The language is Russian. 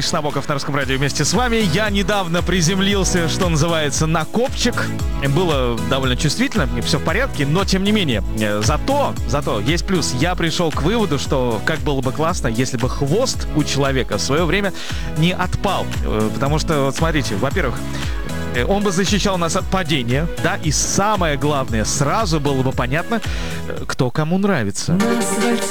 Миша Набоков на Русском радио вместе с вами. Я недавно приземлился, что называется, на копчик. Было довольно чувствительно, все в порядке, но тем не менее. Зато есть плюс. Я пришел к выводу, что как было бы классно, если бы хвост у человека в свое время не отпал. Потому что, вот смотрите, во-первых, он бы защищал нас от падения, да, и самое главное, сразу было бы понятно, кто кому нравится. На асфальте